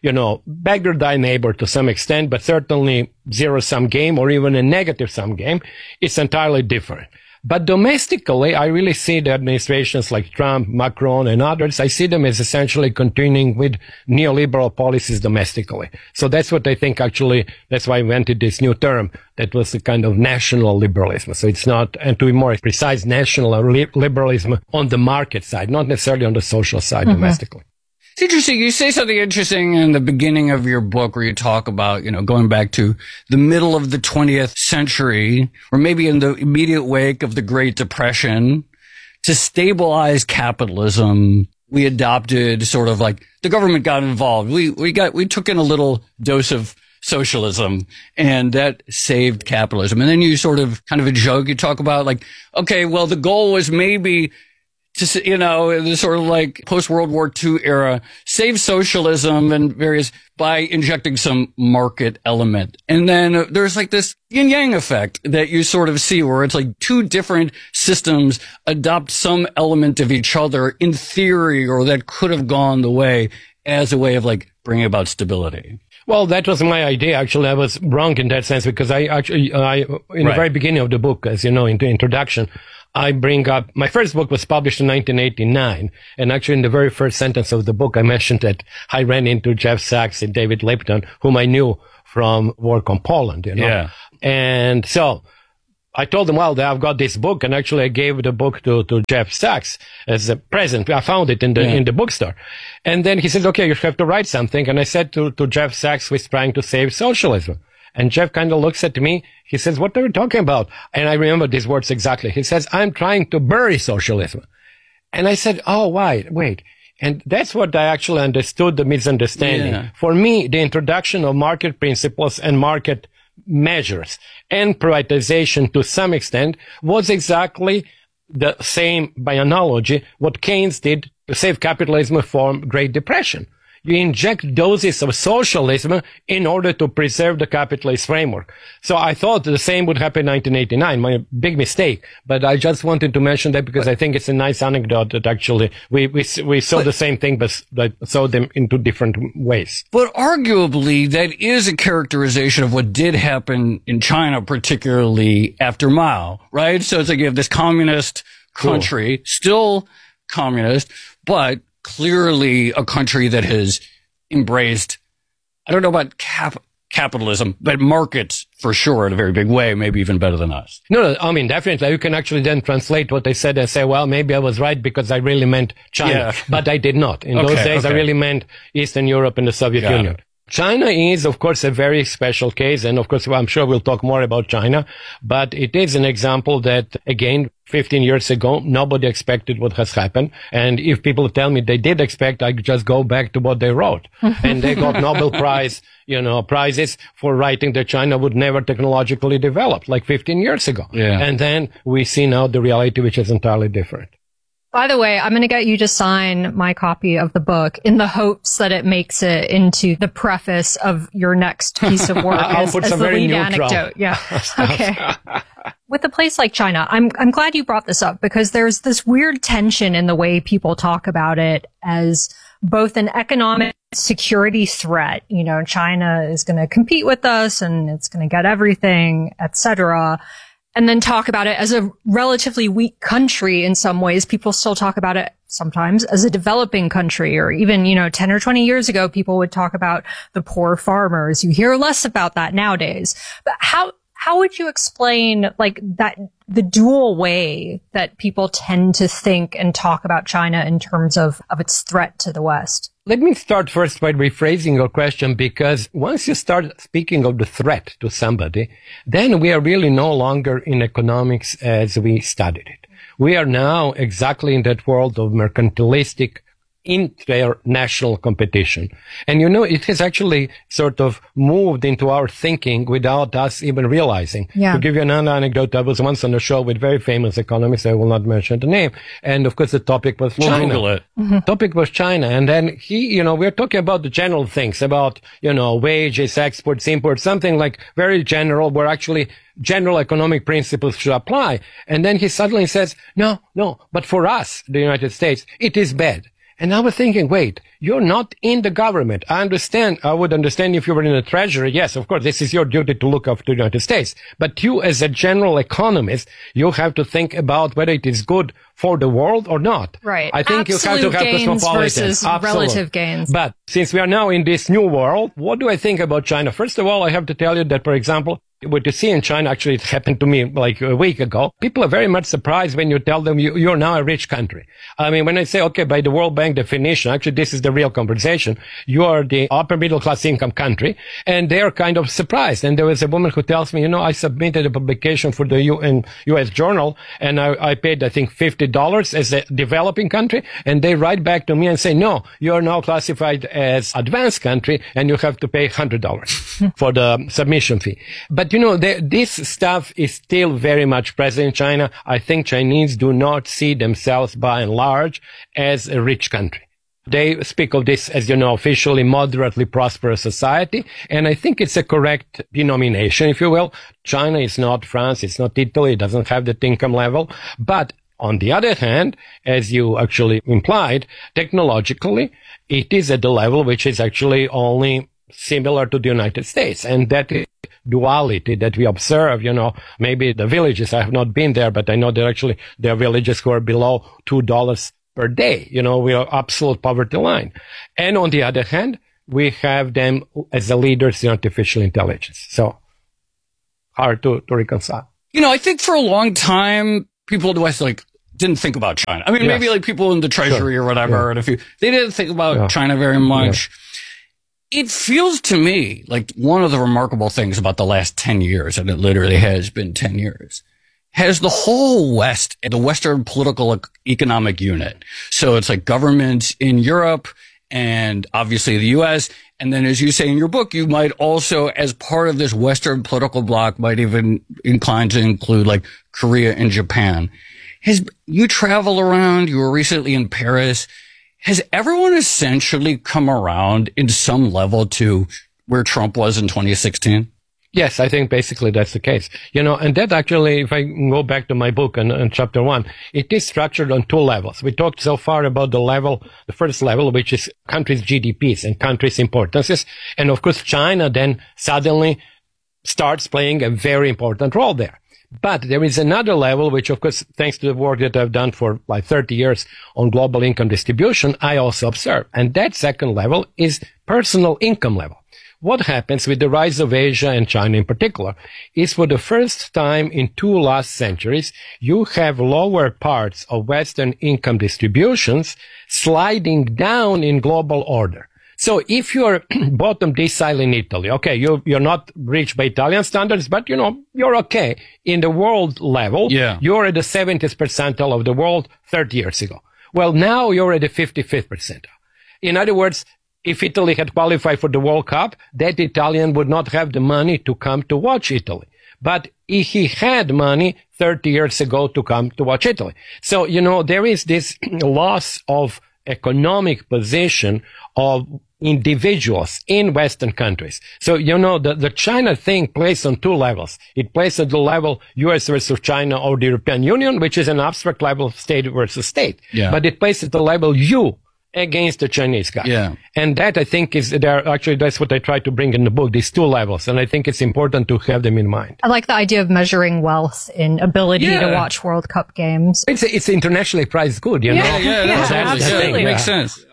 beggar thy neighbor to some extent, but certainly zero-sum game or even a negative-sum game. It's entirely different. But domestically, I really see the administrations like Trump, Macron, and others, I see them as essentially continuing with neoliberal policies domestically. So that's what I think actually, that's why I invented this new term that was a kind of national liberalism. So it's not, and to be more precise, national liberalism on the market side, not necessarily on the social side domestically. It's interesting. You say something interesting in the beginning of your book where you talk about, going back to the middle of the 20th century, or maybe in the immediate wake of the Great Depression, to stabilize capitalism, we adopted sort of like the government got involved. We took in a little dose of socialism, and that saved capitalism. And then you sort of kind of a joke, you talk about like, okay, well, the goal was maybe to, you know, the sort of like post-World War II era, save socialism and various by injecting some market element. And then there's like this yin-yang effect that you sort of see where it's like two different systems adopt some element of each other in theory, or that could have gone the way as a way of like bringing about stability. Well, that was my idea. Actually, I was wrong in that sense because in the very beginning of the book, as you know, in the introduction, I bring up, my first book was published in 1989. And actually in the very first sentence of the book, I mentioned that I ran into Jeff Sachs and David Lipton, whom I knew from work on Poland, you know. Yeah. And so I told them, well, I've got this book, and actually I gave the book to Jeff Sachs as a present. I found it in the bookstore. And then he said, okay, you have to write something. And I said to Jeff Sachs, who's trying to save socialism. And Jeff kind of looks at me. He says, what are you talking about? And I remember these words exactly. He says, I'm trying to bury socialism. And I said, oh, wait. And that's what I actually understood the misunderstanding. Yeah. For me, the introduction of market principles and market measures and privatization to some extent was exactly the same, by analogy, what Keynes did to save capitalism from Great Depression. You inject doses of socialism in order to preserve the capitalist framework. So I thought the same would happen in 1989. My big mistake. But I just wanted to mention that because I think it's a nice anecdote that actually we saw the same thing, but saw them in two different ways. But arguably, that is a characterization of what did happen in China, particularly after Mao, right? So it's like you have this communist country, still communist, but clearly a country that has embraced, I don't know about capitalism, but markets for sure in a very big way, maybe even better than us. No, I mean, definitely. You can actually then translate what they said and say, well, maybe I was right because I really meant China. Yeah. But I did not. In those days, I really meant Eastern Europe and the Soviet Union. China is, of course, a very special case. And of course, I'm sure we'll talk more about China. But it is an example that, again, 15 years ago, nobody expected what has happened. And if people tell me they did expect, I just go back to what they wrote. And they got Nobel Prize, prizes for writing that China would never technologically develop, like 15 years ago. Yeah. And then we see now the reality, which is entirely different. By the way, I'm going to get you to sign my copy of the book in the hopes that it makes it into the preface of your next piece of work I'll put some the very lead neutral anecdote. Yeah. Okay. With a place like China, I'm glad you brought this up because there's this weird tension in the way people talk about it as both an economic security threat. China is going to compete with us and it's going to get everything, etc. And then talk about it as a relatively weak country in some ways. People still talk about it sometimes as a developing country, or even, 10 or 20 years ago, people would talk about the poor farmers. You hear less about that nowadays. But how would you explain like that, the dual way that people tend to think and talk about China in terms of its threat to the West? Let me start first by rephrasing your question, because once you start speaking of the threat to somebody, then we are really no longer in economics as we studied it. We are now exactly in that world of mercantilistic international competition. And it has actually sort of moved into our thinking without us even realizing. Yeah. To give you another anecdote, I was once on a show with very famous economists, I will not mention the name, and of course the topic was China. We'll Google it. Mm-hmm. Topic was China, and then we're talking about the general things, about, wages, exports, imports, something like very general, where actually general economic principles should apply. And then he suddenly says, no, but for us, the United States, it is bad. And I was thinking, wait, you're not in the government. I would understand if you were in the treasury. Yes, of course, this is your duty to look after the United States. But you, as a general economist, you have to think about whether it is good for the world or not. Right. I think Absolute you have to have gains cosmopolitan. versus Absolute. relative gains. But since we are now in this new world, what do I think about China? First of all, I have to tell you that, for example, What you see in China, actually, it happened to me like a week ago. People are very much surprised when you tell them you're now a rich country. I mean, when I say, okay, by the World Bank definition, actually, this is the real conversation. You are the upper middle class income country, and they're kind of surprised. And there was a woman who tells me, I submitted a publication for the U.S. Journal, and I paid, I think, $50 as a developing country, and they write back to me and say, no, you are now classified as advanced country, and you have to pay $100 for the submission fee. But this stuff is still very much present in China. I think Chinese do not see themselves by and large as a rich country. They speak of this as, officially moderately prosperous society. And I think it's a correct denomination, if you will. China is not France. It's not Italy. It doesn't have that income level. But on the other hand, as you actually implied, technologically, it is at the level which is actually only similar to the United States. And that duality that we observe, maybe the villages, I have not been there, but I know there are villages who are below $2 per day. We are absolute poverty line. And on the other hand, we have them as the leaders in artificial intelligence. So hard to reconcile. I think for a long time, people in the West didn't think about China. I mean, maybe people in the Treasury or whatever, and they didn't think about China very much. Yeah. It feels to me like one of the remarkable things about the last 10 years, and it literally has been 10 years, has the whole West, the Western political economic unit. So it's like governments in Europe and obviously the U.S. And then, as you say in your book, you might also, as part of this Western political bloc, might even incline to include like Korea and Japan. You travel around, you were recently in Paris. Has everyone essentially come around in some level to where Trump was in 2016? Yes, I think basically that's the case. And that actually, if I go back to my book in chapter 1, it is structured on two levels. We talked so far about the first level, which is countries' GDPs and countries' importances. And of course, China then suddenly starts playing a very important role there. But there is another level, which, of course, thanks to the work that I've done for like 30 years on global income distribution, I also observe. And that second level is personal income level. What happens with the rise of Asia and China in particular is for the first time in 2 last centuries, you have lower parts of Western income distributions sliding down in global order. So if you're bottom decile in Italy, okay, you're not rich by Italian standards, but you're okay. In the world level, you're at the 70th percentile of the world 30 years ago. Well, now you're at the 55th percentile. In other words, if Italy had qualified for the World Cup, that Italian would not have the money to come to watch Italy. But he had money 30 years ago to come to watch Italy. So, there is this loss of economic position of individuals in Western countries. So, the China thing plays on 2 levels. It plays at the level US versus China or the European Union, which is an abstract level of state versus state. Yeah. But it plays at the level you against the Chinese guy. Yeah. And that, I think, that's what I try to bring in the book, these 2 levels. And I think it's important to have them in mind. I like the idea of measuring wealth in ability to watch World Cup games. It's internationally prized good, Yeah, absolutely. It makes sense.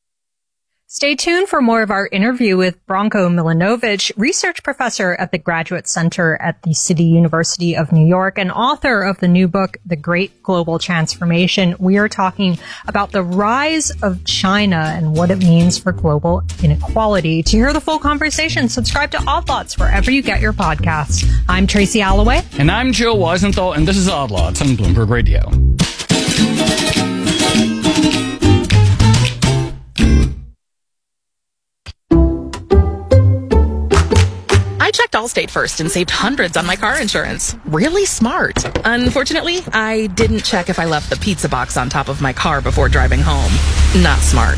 Stay tuned for more of our interview with Branko Milanovic, research professor at the Graduate Center at the City University of New York and author of the new book, The Great Global Transformation. We are talking about the rise of China and what it means for global inequality. To hear the full conversation, subscribe to Odd Lots wherever you get your podcasts. I'm Tracy Alloway. And I'm Joe Weisenthal, and this is Odd Lots on Bloomberg Radio. I checked Allstate first and saved hundreds on my car insurance. Really smart. Unfortunately, I didn't check if I left the pizza box on top of my car before driving home. Not smart.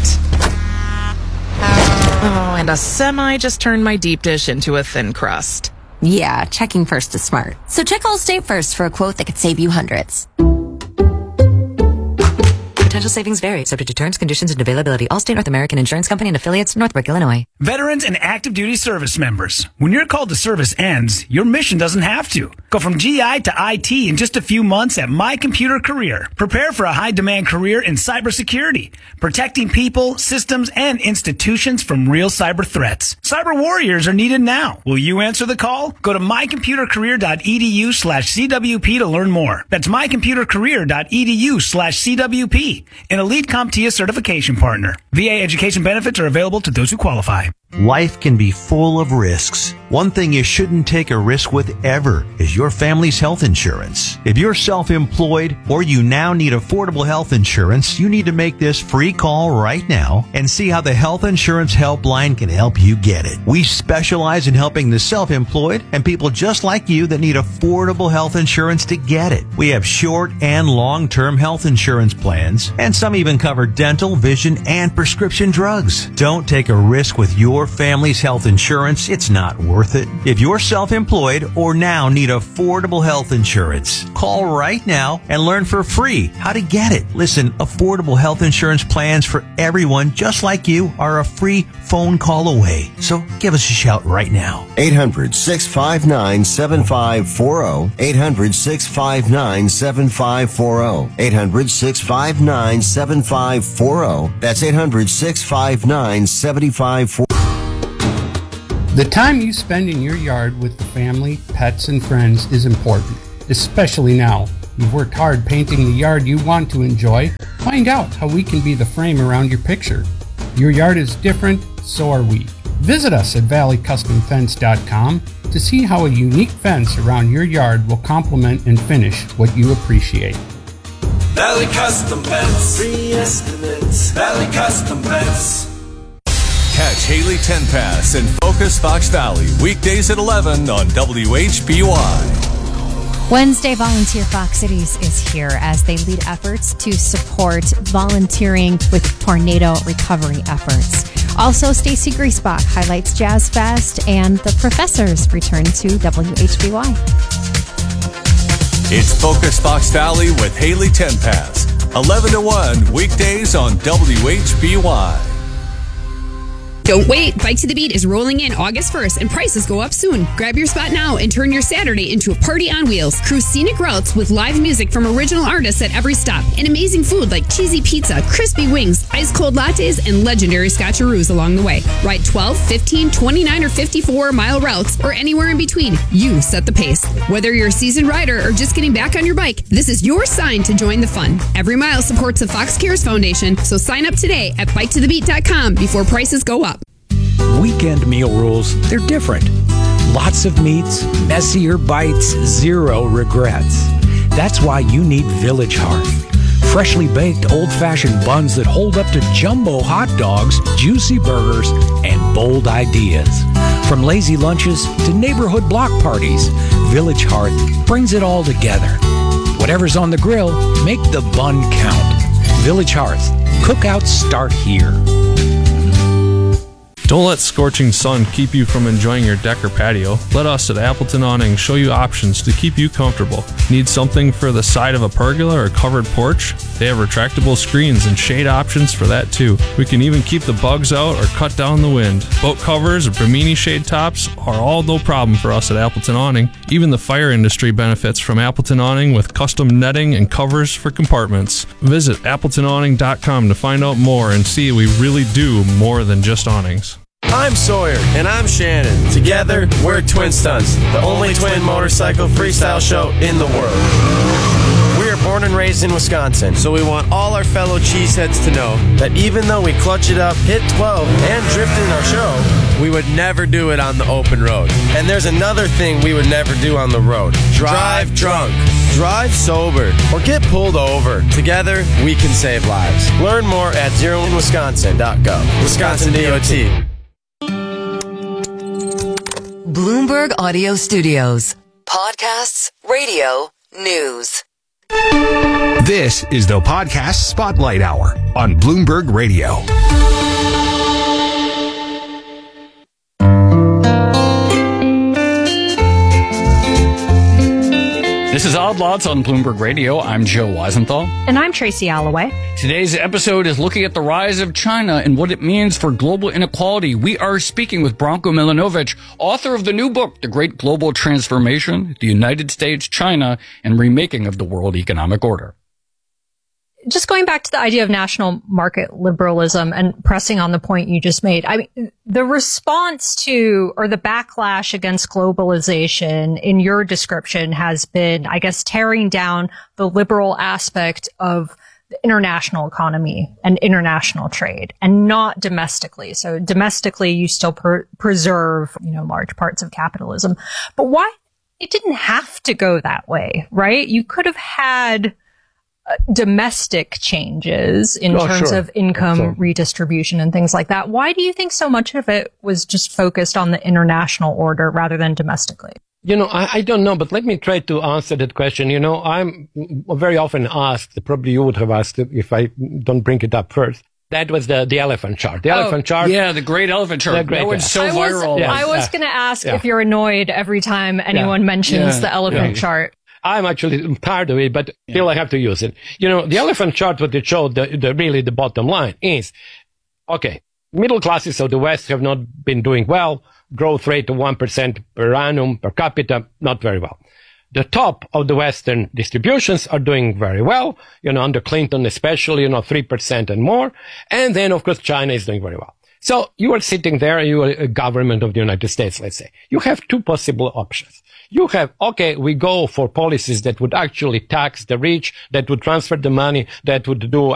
Oh, and a semi just turned my deep dish into a thin crust. Yeah, checking first is smart. So check Allstate first for a quote that could save you hundreds. Potential savings vary, subject to terms, conditions, and availability. Allstate North American Insurance Company and affiliates, Northbrook, Illinois. Veterans and active duty service members. When your call to service ends, your mission doesn't have to. Go from GI to IT in just a few months at My Computer Career. Prepare for a high-demand career in cybersecurity, protecting people, systems, and institutions from real cyber threats. Cyber warriors are needed now. Will you answer the call? Go to mycomputercareer.edu/CWP to learn more. That's mycomputercareer.edu/CWP, an Elite CompTIA certification partner. VA education benefits are available to those who qualify. Life can be full of risks. One thing you shouldn't take a risk with ever is your family's health insurance. If you're self-employed or you now need affordable health insurance, you need to make this free call right now and see how the Health Insurance Helpline can help you get it. We specialize in helping the self-employed and people just like you that need affordable health insurance to get it. We have short and long-term health insurance plans, and some even cover dental, vision, and prescription drugs. Don't take a risk with your family's health insurance. It's not worth it. If you're self-employed or now need affordable health insurance, call right now and learn for free how to get it. Listen, affordable health insurance plans for everyone just like you are a free phone call away. So give us a shout right now. 800-659-7540. 800-659-7540. 800-659-7540. That's 800-659-7540. The time you spend in your yard with the family, pets, and friends is important, especially now. You've worked hard painting the yard you want to enjoy. Find out how we can be the frame around your picture. Your yard is different, so are we. Visit us at valleycustomfence.com to see how a unique fence around your yard will complement and finish what you appreciate. Valley Custom Fence. Free estimates. Valley Custom Fence. Catch Haley Tenpass and Focus Fox Valley weekdays at 11 on WHBY. Wednesday Volunteer Fox Cities is here as they lead efforts to support volunteering with tornado recovery efforts. Also, Stacy Griesbach highlights Jazz Fest, and the professors return to WHBY. It's Focus Fox Valley with Haley Tenpass, 11 to 1 weekdays on WHBY. Don't wait. Bike to the Beat is rolling in August 1st and prices go up soon. Grab your spot now and turn your Saturday into a party on wheels. Cruise scenic routes with live music from original artists at every stop and amazing food like cheesy pizza, crispy wings, ice cold lattes, and legendary scotcheroos along the way. Ride 12, 15, 29, or 54-mile routes or anywhere in between. You set the pace. Whether you're a seasoned rider or just getting back on your bike, this is your sign to join the fun. Every mile supports the Fox Cares Foundation, so sign up today at biketothebeat.com before prices go up. Weekend meal rules, they're different. Lots of meats, messier bites, zero regrets. That's why you need Village Hearth. Freshly baked old-fashioned buns that hold up to jumbo hot dogs, juicy burgers, and bold ideas. From lazy lunches to neighborhood block parties, Village Hearth brings it all together. Whatever's on the grill, make the bun count. Village Hearth. Cookouts start here. Don't let scorching sun keep you from enjoying your deck or patio. Let us at Appleton Awning show you options to keep you comfortable. Need something for the side of a pergola or covered porch? They have retractable screens and shade options for that too. We can even keep the bugs out or cut down the wind. Boat covers or Bimini shade tops are all no problem for us at Appleton Awning. Even the fire industry benefits from Appleton Awning with custom netting and covers for compartments. Visit AppletonAwning.com to find out more and see we really do more than just awnings. I'm Sawyer, and I'm Shannon. Together, we're Twin Stunts, the only twin motorcycle freestyle show in the world. We are born and raised in Wisconsin, so we want all our fellow cheeseheads to know that even though we clutch it up, hit 12, and drift in our show, we would never do it on the open road. And there's another thing we would never do on the road. Drive drunk. Drive sober. Or get pulled over. Together, we can save lives. Learn more at zeroinwisconsin.gov. Wisconsin DOT. Bloomberg Audio Studios. Podcasts, radio, news. This is the Podcast Spotlight Hour on Bloomberg Radio. This is Odd Lots on Bloomberg Radio. I'm Joe Weisenthal. And I'm Tracy Alloway. Today's episode is looking at the rise of China and what it means for global inequality. We are speaking with Branko Milanovic, author of the new book, The Great Global Transformation, The United States, China, and Remaking of the World Economic Order. Just going back to the idea of national market liberalism and pressing on the point you just made, I mean, the response to, or the backlash against globalization in your description has been, I guess, tearing down the liberal aspect of the international economy and international trade and not domestically. So domestically, you still preserve, large parts of capitalism. But why? It didn't have to go that way, right? You could have had domestic changes in terms of income redistribution and things like that. Why do you think so much of it was just focused on the international order rather than domestically? I don't know, but let me try to answer that question. I'm very often asked, probably you would have asked if I don't bring it up first. That was the elephant chart. The elephant chart. Yeah, the great elephant chart. That was so viral. I was going to ask if you're annoyed every time anyone mentions the elephant chart. I'm actually tired of it, but still I have to use it. The elephant chart, what it showed, the bottom line is, okay, middle classes of the West have not been doing well. Growth rate of 1% per annum per capita, not very well. The top of the Western distributions are doing very well, under Clinton especially, 3% and more. And then, of course, China is doing very well. So you are sitting there, you are a government of the United States, let's say. You have two possible options. You have, we go for policies that would actually tax the rich, that would transfer the money, that would do